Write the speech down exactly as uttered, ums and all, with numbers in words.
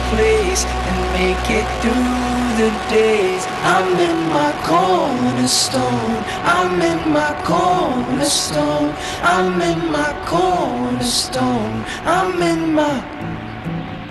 place and make it through the days. I'm in my cornerstone, I'm in my cornerstone, I'm in my cornerstone, I'm in my